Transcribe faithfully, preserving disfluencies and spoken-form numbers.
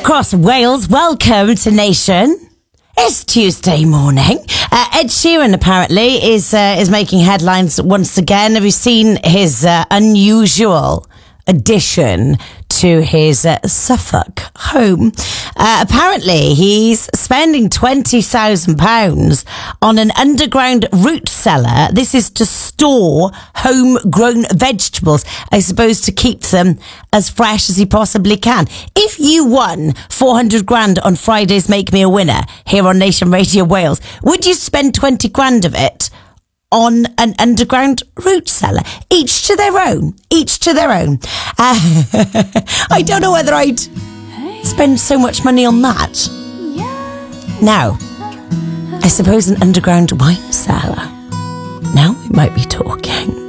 across Wales, welcome to Nation. It's Tuesday morning. Uh, Ed Sheeran apparently is uh, is making headlines once again. Have you seen his uh, unusual addition to his uh, Suffolk home? Uh, apparently, he's spending twenty thousand pounds on an underground root cellar. This is to store homegrown vegetables, I suppose, to keep them as fresh as he possibly can. If you won four hundred grand on Friday's Make Me a Winner here on Nation Radio Wales, would you spend twenty grand of it on an underground root cellar? Each to their own. Each to their own. Uh, I don't know whether I'd spend so much money on that. Now, I suppose an underground wine cellar. Now we might be talking.